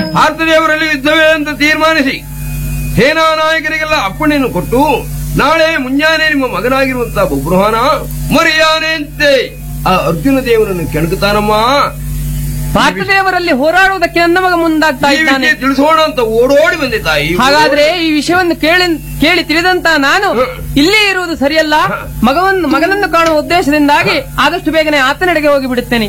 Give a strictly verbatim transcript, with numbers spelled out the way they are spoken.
ಭಾರತದೇವರಲ್ಲಿ ಯುದ್ಧವೇ ಅಂತ ತೀರ್ಮಾನಿಸಿ ಸೇನಾ ನಾಯಕರಿಗೆಲ್ಲ ಅಪ್ಪಣೆಯನ್ನು ಕೊಟ್ಟು ನಾಳೆ ಮುಂಜಾನೆ ನಿಮ್ಮ ಮಗನಾಗಿರುವಂತಹ ಬಬ್ರುಹಾನ ಮರಿಯಾನೆ ಅಂತೆ ಆ ಅರ್ಜುನ ದೇವರನ್ನು ಕೆಣಕುತ್ತಾನಮ್ಮ. ಭಾರತದೇವರಲ್ಲಿ ಹೋರಾಡುವುದಕ್ಕೆ ನನ್ನ ಮಗ ಮುಂದಾಗ್ತಾ ಇದ್ದಾನೆ. ತಿಳಿಸೋಣ ಅಂತ ಓಡೋಡಿ ಬಂದೆ ತಾಯಿ. ಹಾಗಾದ್ರೆ ಈ ವಿಷಯವನ್ನು ಕೇಳಿ ಕೇಳಿ ತಿಳಿದಂತ ನಾನು ಇಲ್ಲೇ ಇರುವುದು ಸರಿಯಲ್ಲ. ಮಗವನ್ನು ಮಗನನ್ನು ಕಾಣುವ ಉದ್ದೇಶದಿಂದಾಗಿ ಆದಷ್ಟು ಬೇಗನೆ ಆತನೆಡೆಗೆ ಹೋಗಿ ಬಿಡುತ್ತೇನೆ.